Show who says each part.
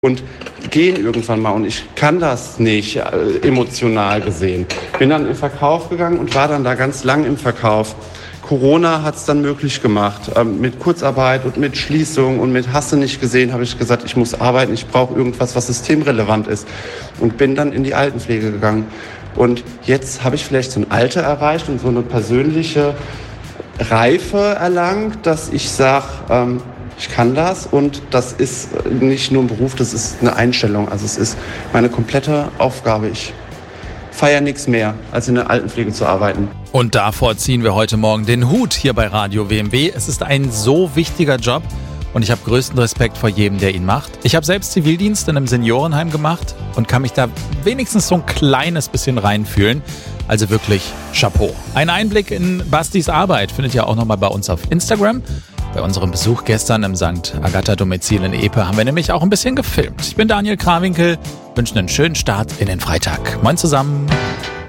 Speaker 1: und gehen irgendwann mal und ich kann das nicht emotional gesehen. Bin dann in den Verkauf gegangen und war dann da ganz lang im Verkauf. Corona hat es dann möglich gemacht. Mit Kurzarbeit und mit Schließung und mit Hasse nicht gesehen, habe ich gesagt, ich muss arbeiten, ich brauche irgendwas, was systemrelevant ist. Und bin dann in die Altenpflege gegangen. Und jetzt habe ich vielleicht so ein Alter erreicht und so eine persönliche Reife erlangt, dass ich sage, ich kann das und das ist nicht nur ein Beruf, das ist eine Einstellung. Also es ist meine komplette Aufgabe. Ich feiere nichts mehr, als in der Altenpflege zu arbeiten.
Speaker 2: Und davor ziehen wir heute Morgen den Hut hier bei Radio WMW. Es ist ein so wichtiger Job und ich habe größten Respekt vor jedem, der ihn macht. Ich habe selbst Zivildienst in einem Seniorenheim gemacht und kann mich da wenigstens so ein kleines bisschen reinfühlen. Also wirklich Chapeau. Ein Einblick in Bastis Arbeit findet ihr auch nochmal bei uns auf Instagram. Bei unserem Besuch gestern im St. Agatha-Domizil in Epe haben wir nämlich auch ein bisschen gefilmt. Ich bin Daniel Krawinkel, wünsche einen schönen Start in den Freitag. Moin zusammen.